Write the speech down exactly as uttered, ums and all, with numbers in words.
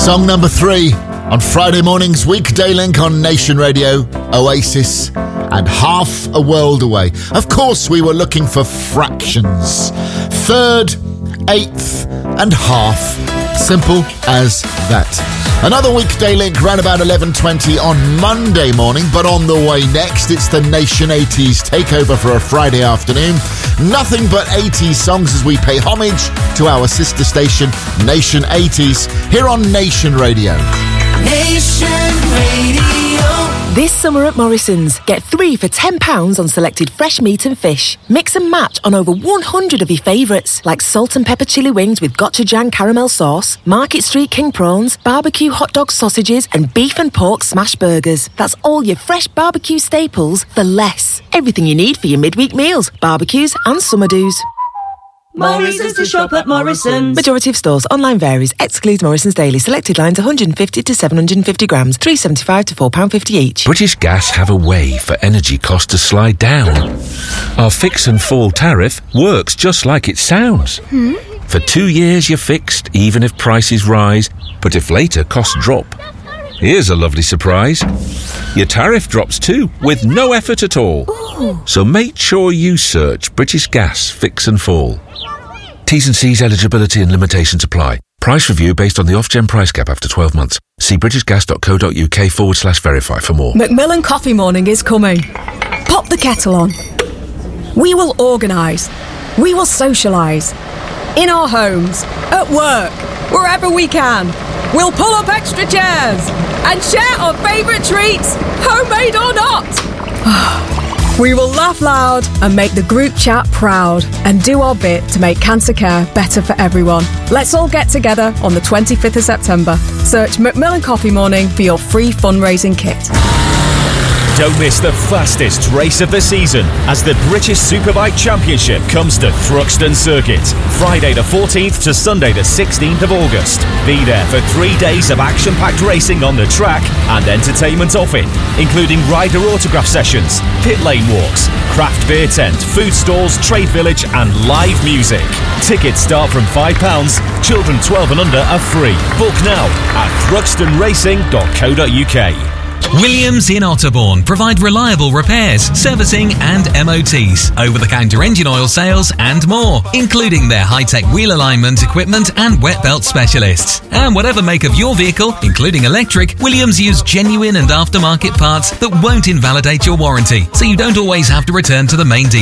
Song number three on Friday morning's Weekday Link on Nation Radio, Oasis and Half a World Away. Of course, we were looking for fractions. Third, eighth and half. Simple as that. Another Weekday Link round about eleven twenty on Monday morning, but on the way next, it's the Nation eighties takeover for a Friday afternoon. Nothing but eighties songs as we pay homage to our sister station, Nation eighties, here on Nation Radio. Nation Radio. This summer at Morrison's, get three for ten pounds on selected fresh meat and fish. Mix and match on over one hundred of your favourites, like salt and pepper chili wings with gochujang caramel sauce, Market Street king prawns, barbecue hot dog sausages and beef and pork smash burgers. That's all your fresh barbecue staples for less. Everything you need for your midweek meals, barbecues and summer do's. Morrison's to shop at Morrison's. Majority of stores. Online varies. Excludes Morrison's Daily. Selected lines one hundred fifty to seven hundred fifty grams. three pounds seventy-five to four pounds fifty each. British Gas have a way for energy costs to slide down. Our fix and fall tariff works just like it sounds. Hmm? For two years you're fixed, even if prices rise, but if later costs drop. Here's a lovely surprise. Your tariff drops too, with no effort at all. Ooh. So make sure you search British Gas Fix and Fall. T's and C's eligibility and limitations apply. Price review based on the off-gen price cap after twelve months. See britishgas.co.uk forward slash verify for more. Macmillan Coffee Morning is coming. Pop the kettle on. We will organise. We will socialise. In our homes, at work, wherever we can. We'll pull up extra chairs and share our favourite treats, homemade or not. We will laugh loud and make the group chat proud and do our bit to make cancer care better for everyone. Let's all get together on the twenty-fifth of September. Search Macmillan Coffee Morning for your free fundraising kit. Don't miss the fastest race of the season as the British Superbike Championship comes to Thruxton Circuit. Friday the fourteenth to Sunday the sixteenth of August. Be there for three days of action-packed racing on the track and entertainment off it, including rider autograph sessions, pit lane walks, craft beer tent, food stalls, trade village and live music. Tickets start from five pounds. Children twelve and under are free. Book now at thruxton racing dot co dot uk. Williams in Otterbourne provide reliable repairs, servicing and M O Ts, over-the-counter engine oil sales and more, including their high-tech wheel alignment equipment and wet belt specialists. And whatever make of your vehicle, including electric, Williams use genuine and aftermarket parts that won't invalidate your warranty, so you don't always have to return to the main dealer.